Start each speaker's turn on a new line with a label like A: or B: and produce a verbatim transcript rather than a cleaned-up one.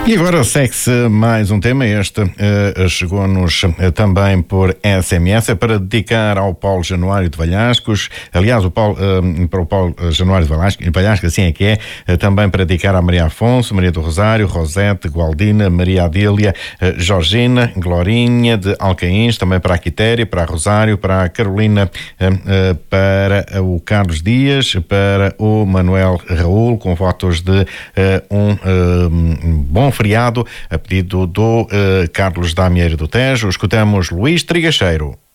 A: E agora segue-se mais um tema. Este uh, chegou-nos uh, também por S M S, é para dedicar ao Paulo Januário de Valhascos. Aliás, o Paulo, uh, para o Paulo Januário de Valhascos, Valhascos, assim é que é, uh, também para dedicar a Maria Afonso, Maria do Rosário, Rosete, Gualdina, Maria Adília, uh, Georgina, Glorinha de Alcaíns, também para a Quitéria, para a Rosário, para a Carolina, uh, uh, para o Carlos Dias, para o Manuel Raul, com votos de uh, um uh, bom feriado, a pedido do uh, Carlos Damieiro do Tejo. Escutamos Luís Trigacheiro.